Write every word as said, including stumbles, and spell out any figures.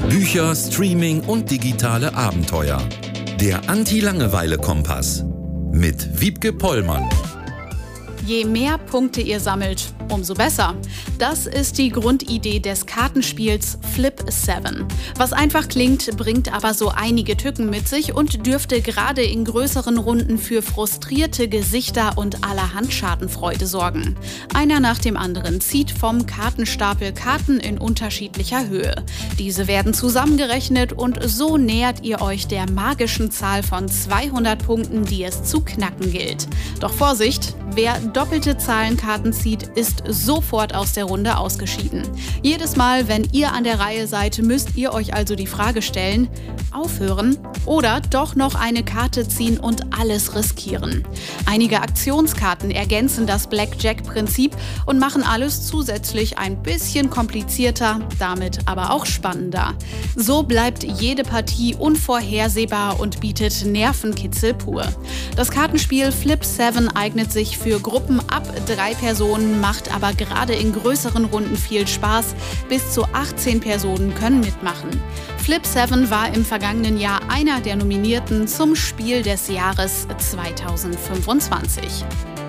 Bücher, Streaming und digitale Abenteuer. Der Anti-Langeweile-Kompass mit Wiebke Pollmann. Je mehr Punkte ihr sammelt, umso besser. Das ist die Grundidee des Kartenspiels Flip sieben. Was einfach klingt, bringt aber so einige Tücken mit sich und dürfte gerade in größeren Runden für frustrierte Gesichter und allerhand Schadenfreude sorgen. Einer nach dem anderen zieht vom Kartenstapel Karten in unterschiedlicher Höhe. Diese werden zusammengerechnet und so nähert ihr euch der magischen Zahl von zweihundert Punkten, die es zu knacken gilt. Doch Vorsicht! Wer doppelte Zahlenkarten zieht, ist sofort aus der Runde ausgeschieden. Jedes Mal, wenn ihr an der Reihe seid, müsst ihr euch also die Frage stellen, aufhören oder doch noch eine Karte ziehen und alles riskieren. Einige Aktionskarten ergänzen das Blackjack-Prinzip und machen alles zusätzlich ein bisschen komplizierter, damit aber auch spannender. So bleibt jede Partie unvorhersehbar und bietet Nervenkitzel pur. Das Kartenspiel Flip sieben eignet sich für Gruppen ab drei Personen, macht aber gerade in größeren Runden viel Spaß. Bis zu achtzehn Personen können mitmachen. Flip sieben war im vergangenen Jahr einer der Nominierten zum Spiel des Jahres zweitausendfünfundzwanzig.